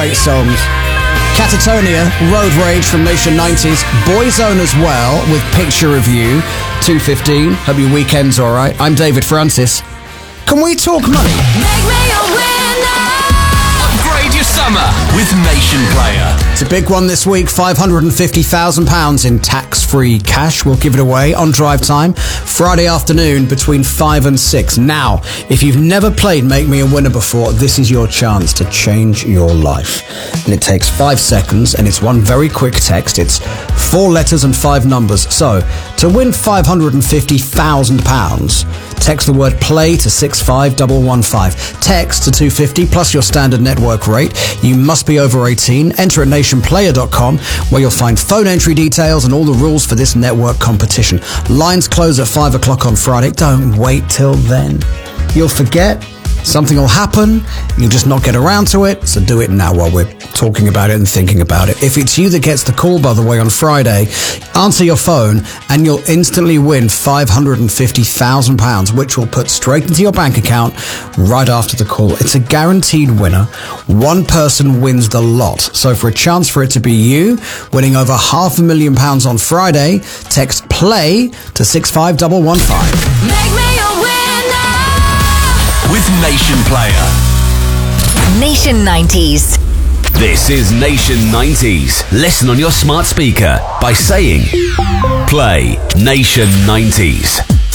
Great songs. Catatonia, Road Rage from Nation 90s, Boyzone as well with Picture of You, 2:15. Hope your weekend's alright. I'm David Francis. Can we talk money? Make me a winner. Upgrade your summer with Nation Player. It's a big one this week, £550,000 in tax-free cash. We'll give it away on Drive Time, Friday afternoon between 5 and 6. Now, if you've never played Make Me a Winner before, this is your chance to change your life. And it takes 5 seconds, and it's one very quick text. It's 4 letters and 5 numbers. So, to win £550,000, text the word play to 65115. Text to 250 plus your standard network rate. You must be over 18. Enter at nationplayer.com where you'll find phone entry details and all the rules for this network competition. Lines close at 5 o'clock on Friday. Don't wait till then. You'll forget. Something will happen, you'll just not get around to it, so do it now while we're talking about it and thinking about it. If it's you that gets the call, by the way, on Friday, answer your phone and you'll instantly win £550,000, which will put straight into your bank account right after the call. It's a guaranteed winner. One person wins the lot. So for a chance for it to be you, winning over £500,000 on Friday, text PLAY to 65115. Make me a winner. With Nation Player. Nation 90s. This is Nation 90s. Listen on your smart speaker by saying, play Nation 90s.